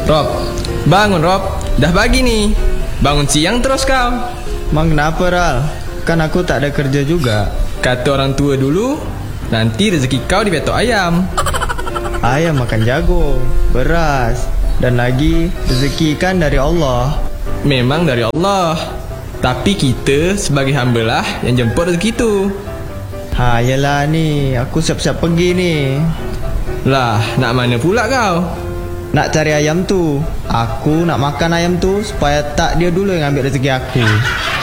Rob, bangun Rob. Dah pagi nih. Bangun siang terus kau. Mang kenapa Ral? Kan aku tak ada kerja juga. Kata orang tua dulu, nanti rezeki kau dibetok ayam. Ayam makan jagung, beras, dan lagi rezeki kan dari Allah. Memang dari Allah, tapi kita sebagai hamba lah yang jemput rezeki itu. Yelah ni, aku siap-siap pergi ni. Lah, nak mana pula kau? Nak cari ayam tu. Aku nak makan ayam tu supaya tak dia dulu yang ambil rezeki aku.